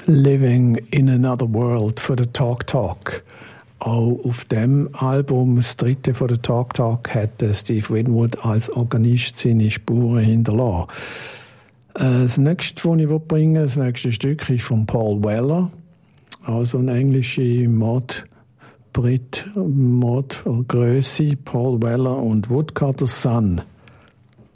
Living in Another World von der Talk Talk. Auch auf dem Album, das dritte von der Talk Talk, hat Steve Winwood als Organist seine Spuren hinterlassen. Das nächste, das ich bringen will, das nächste Stück ist von Paul Weller, also eine englische Mod-Grösse, Paul Weller und Woodcutter's Son.